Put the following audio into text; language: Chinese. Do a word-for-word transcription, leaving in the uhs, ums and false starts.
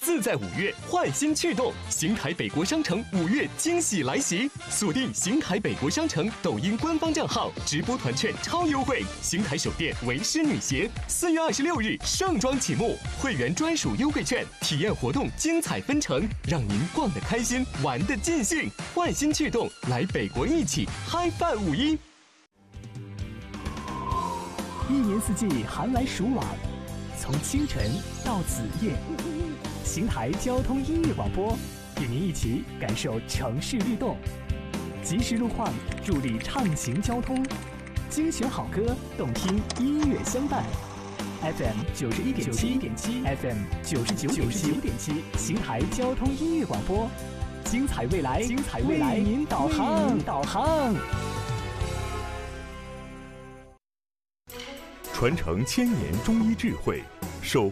自在五月，焕新趣动，邢台北国商城五月惊喜来袭！锁定邢台北国商城抖音官方账号，直播团券超优惠。邢台首店为师女鞋，四月二十六日盛装启幕，会员专属优惠券，体验活动精彩纷呈，让您逛得开心，玩得尽兴。焕新趣动，来北国一起嗨饭五一！ 一年四季寒来暑往，从清晨到子夜，邢台交通音乐广播与您一起感受城市律动，及时路况助力畅行交通，精选好歌，动听音乐相伴。F M 九十一点七，F M 九十九点七，邢台交通音乐广播，精彩未来，精彩未来，为您导航，导航。 传承千年中医智慧，守